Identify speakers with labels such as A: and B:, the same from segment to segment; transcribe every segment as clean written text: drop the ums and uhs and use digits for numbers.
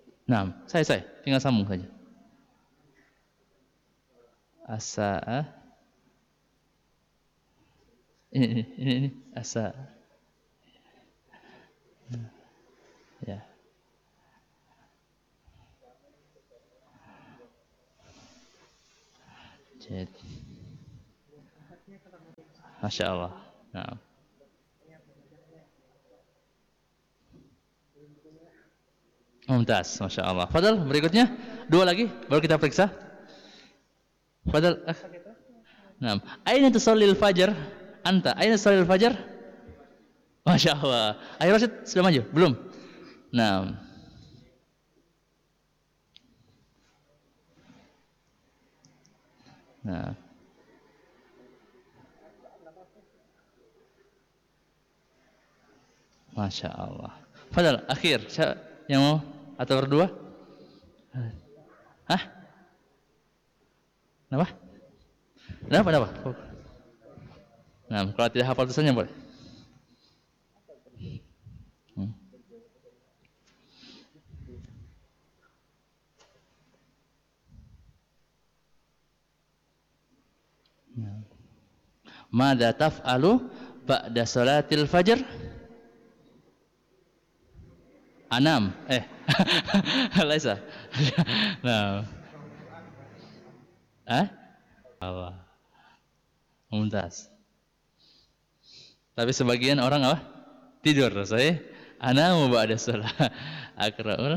A: Nah, saya tinggal sambung saja. Asa. Ini asa. Ya. Jadi. Masya Allah. Nah. Mumtaz, Masya Allah. Fadal, berikutnya 2 lagi, baru kita periksa. Fadal. Nah, aina tusallil fajar? Anta, aina tusallil fajar? Masya Allah. Ayo Rasid, sudah maju? Belum? Nah. Nah. Masya Allah. Fadal, akhir. Yang mau? Atau berdua? Hah? Kenapa? Kenapa? Nah, kalau tidak hafal tulisannya boleh. Mada taf'alu ba'da salatil fajr? Anam. Laisa. Nah. Allah. Mumtaz. Tapi sebagian orang apa? Tidur. Saya anamu ba'da shalah. Akra'ul.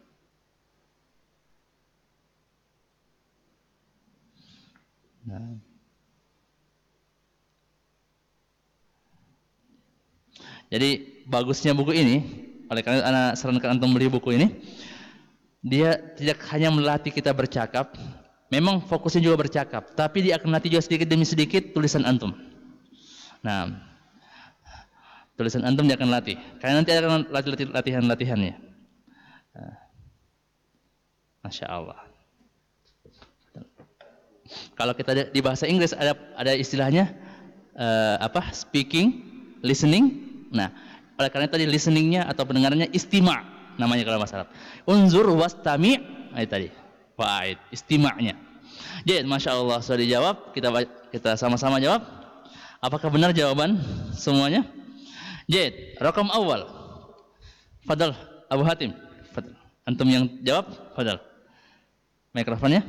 A: Nah. Jadi bagusnya buku ini, oleh karena anak sarankan antum beli buku ini, dia tidak hanya melatih kita bercakap, memang fokusnya juga bercakap, tapi dia akan latih juga sedikit demi sedikit tulisan antum. Nah, tulisan antum dia akan latih, karena nanti akan latihan-latihannya. Masya Allah. Kalau kita di bahasa Inggris ada istilahnya speaking, listening. Nah, oleh karena tadi listeningnya atau pendengarannya istima' namanya kalau bahasa Arab. Unzur wastami' itu tadi. Wa'id, istima'nya. Jadi, Masya Allah sudah dijawab. Kita sama-sama jawab. Apakah benar jawaban semuanya? Jadi, rakam awal. Fadal, Abu Hatim. Fadal. Antum yang jawab, Fadal. Mikrofonnya.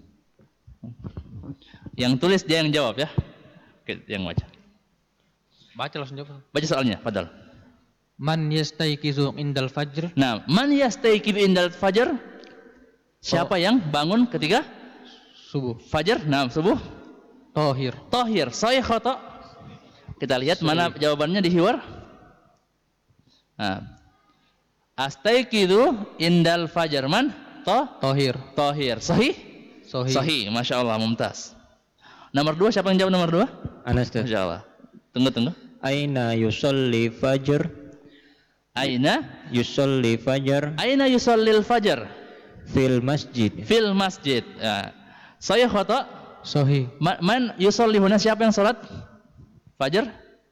A: Yang tulis dia yang jawab ya. Oke, yang baca.
B: Baca langsung jawab.
A: Baca soalnya, Fadal.
B: Man yastayqizu indal fajr?
A: Nah, man yastayqizu indal fajr? Siapa yang bangun ketika
B: subuh?
A: Fajar? Nah, subuh.
B: Tohir.
A: Sahih khata? Kita lihat mana jawabannya di hiwar. Nah. Astayqizu indal fajr man?
B: Tohir.
A: Sahih? Sahih. Masya Allah, mumtaz. Nomor 2, siapa yang jawab nomor 2?
C: Anas.
A: Masya Allah. Tunggu.
C: Aina yusolli fajr?
A: Aina
C: yusolli fajr?
A: Aina yusallil fajr?
C: Fil masjid.
A: Fil masjid. Ya. Sahih khata?
B: Sahih.
A: Man yusolli huna, siapa yang salat fajar?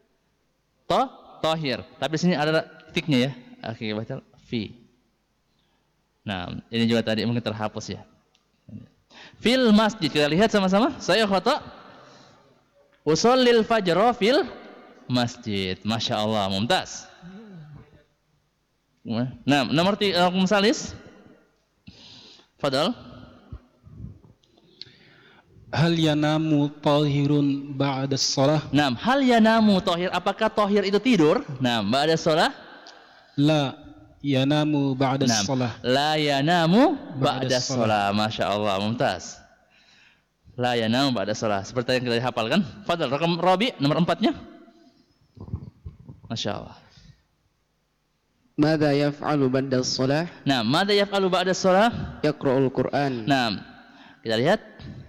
A: Tohir. Tapi di sini ada titiknya ya. Oke, baca fi. Nah, ini juga tadi mungkin terhapus ya. Fil masjid, kita lihat sama-sama. Saya khata usallil fajra fil masjid. Masya Allah, mumtaz. Nah, nomor 3 salis. Fadal.
D: Hal yanamu tahirun ba'da shalah?
A: Nah, hal yanamu tahir, apakah tahir itu tidur? Nah, ba'da shalah?
D: La yanamu ba'da shalah.
A: La yanamu ba'da shalah. Masya Allah, mumtaz. La yanamu ba'da shalah. Seperti yang kita hafalkan. Fadal, rakam Rabi, nomor 4-nya. Masya Allah.
E: Mada yaf'alu ba'da shalah?
A: Nah, mada yaf'alu ba'da shalah?
E: Yaqra'ul Qur'an.
A: Nah, kita lihat.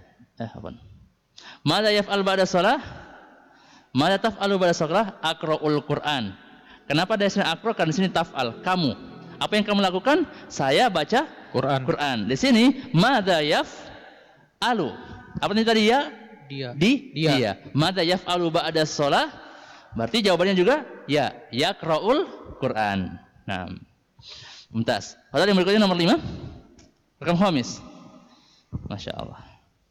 A: Mada yaf'al ba'da shalah? Mada taf'alu ba'da shalah? Aqra'ul Qur'an. Kenapa dari sini aqra, karena di sini taf'al, kamu. Apa yang kamu lakukan? Saya baca Quran. Di sini mada yaf'alu. Apa ini tadi ya? Dia. Mada yaf'alu ba'da shalah? Berarti jawabannya juga ya, yaqra'ul Quran. Nah, Mumtaz. Padahal yang berikutnya nomor 5. Rakam khamis. Masya Allah.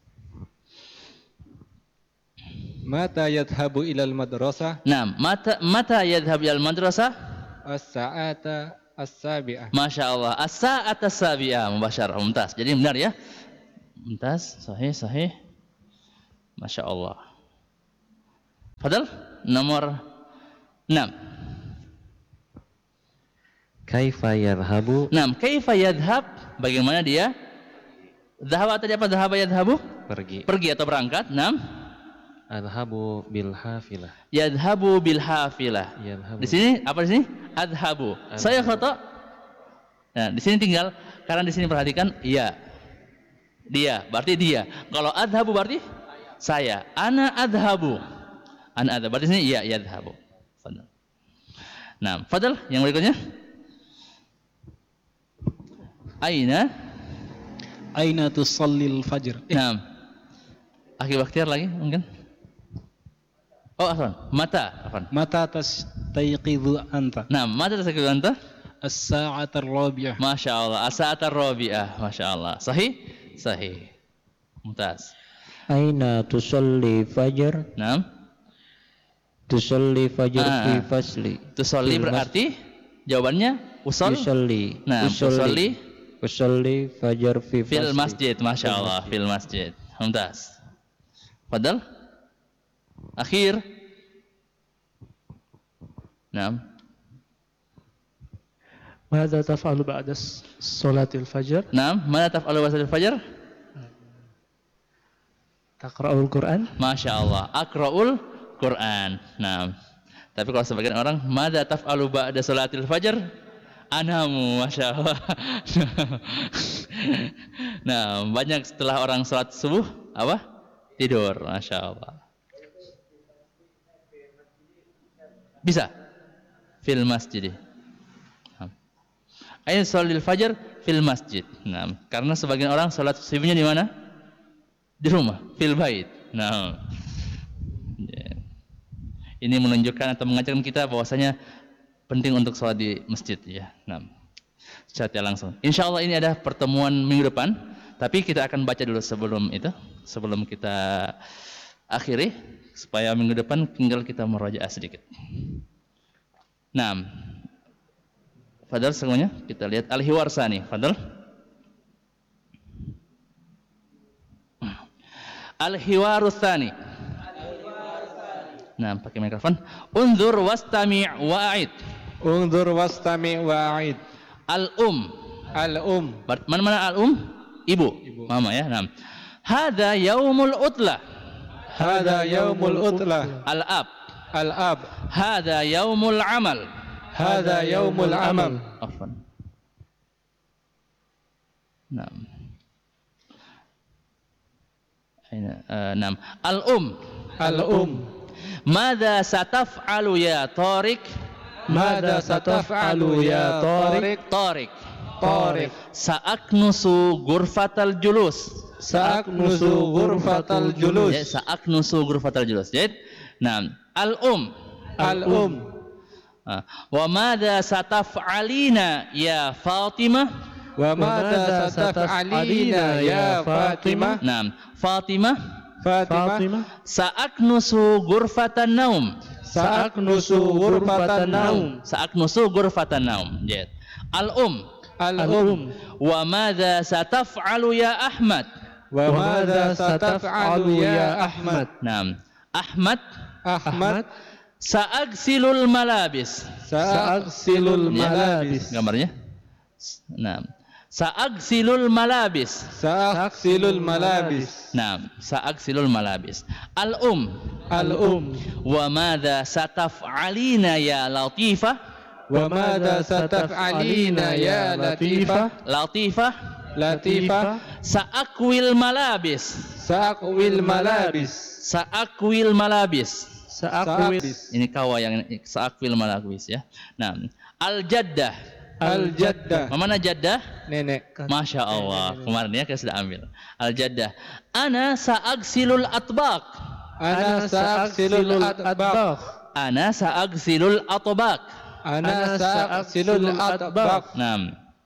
F: Mata yadhabu ilal madrasah?
A: Naam, mata yadhhab ilal madrasah?
F: As-sa'ata as-sabi'ah.
A: Masya Allah. As-sa'ata as-sabi'ah. Mubasyarah. Mumtaz. Jadi benar ya. Mumtaz. Sahih. Masya Allah. Fadal. Nomor 6.
C: Kaifa yadhhabu?
A: Naam. Kaifa yadhhab? Bagaimana dia? Dhahaba tadi apa? Dhahaba yadhhabu?
C: Pergi.
A: Pergi atau berangkat. Naam.
C: Adhabu bil hafilah.
A: Yadhhabu bil hafilah.
C: Yadhhabu.
A: Di sini apa di sini? Adhabu. Saya khata. Nah, di sini tinggal karena di sini perhatikan ya. Dia, berarti dia. Kalau adhabu berarti saya. Ana adhabu. Ana adhabu. Berarti di sini ya yadhhabu. Fadal. Nah, fadal yang berikutnya.
D: Aina tusallil fajr?
A: Nah. Akhi Bakhtiar lagi mungkin. Oh, afwan.
D: Mata tastayqidhu anta?
A: Nah, mata tastayqidhu anta?
D: As-sa'ata ar-rabi'ah.
A: Masya Allah. As-sa'ata ar-rabi'ah. Masya Allah. Sahih? Mumtaz.
C: Aina tusalli fajr?
A: Naam.
C: Tusalli fajr fi fasli.
A: Tusalli berarti jawabannya
C: Usalli.
A: Nah,
C: usalli fajr fi fasli.
A: Fil masjid. Masya Allah. Fil masjid. Mumtaz. Fadal. Akhir. Naam.
G: ماذا تفعل بعد صلاة الفجر؟
A: Naam. Mana taf'alu ba'da al-fajr?
G: تقرأ القرآن؟
A: Masya Allah. Akra'ul Quran. Naam. Tapi kalau sebagian orang, mada taf'alu ba'da salatil fajr? Anamu. Masya Allah. Nah, banyak setelah orang salat subuh apa? Tidur. Masya Allah. Bisa. Fil masjid. Ain sholil fajr fil masjid. Nah, karena sebagian orang salat subuhnya di mana? Di rumah, fil bait. Nah. Ini menunjukkan atau mengajarkan kita bahwasanya penting untuk sholat di masjid ya. Nah, secara tidak langsung. Insyaallah ini ada pertemuan minggu depan, tapi kita akan baca dulu sebelum kita akhiri supaya minggu depan tinggal kita merajaah sedikit. Nah, Fadal semuanya kita lihat Al-Hiwar Tsani. Fadal. Al-Hiwar Tsani. Nah, pakai mikrofon. Unzur wastami' wa'id.
F: Unzur wastami' wa'id.
A: Al-um. Mana al-um? Ibu. Mama ya. Nah. Hada yaumul utlah. Al-ab. Hada yaumul amal. Afwan. Naam. Naam. Al-um. Mada sataf'alu ya Tariq? Tariq. Sa'aknusu ghurfatal julus. Ya, sa'aknusu ghurfatal julus. Jadi, nah, al-um. Wa madza sataf'alina ya Fatimah? Naam, Fatimah. Sa'aknusu ghurfatan naum. Jadi, al-um. Wa madza sataf'alu ya Ahmad? Naam, Ahmad. Sa'agsilul malabis. Gambarnya. Naam. Sa'agsilul malabis. Naam, sa'agsilul malabis. Al-um. Wa madza sataf'alina ya Latifah? Latifah. Sa'akwil malabis. Ini kawa yang sa'akwil malabis ya. Nah, al-jaddah. Mana jaddah?
F: Nenek.
A: Masya Allah. Kemarin ya kita sudah ambil. Al-jaddah. Ana sa'agsilul atbaq. Nah,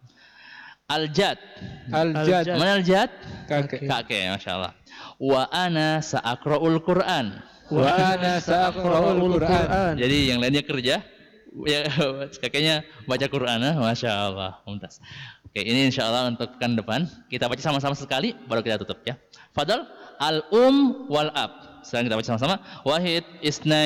A: Al-jad.
F: Al-jad.
A: Mana al-jad?
F: Kakek.
A: Kakek, Masya Allah. Wa ana sa'akra'ul Qur'an.
F: Wa ana sa'aqra'ul Qur'an.
A: Jadi yang lainnya kerja, ya, kakeknya baca Quran. Masya Allah, mumtaz. Oke, ini insya Allah untuk pekan depan kita baca sama-sama sekali, baru kita tutup ya. Fadal al wal ab. Sekarang kita baca sama-sama. Wahid isna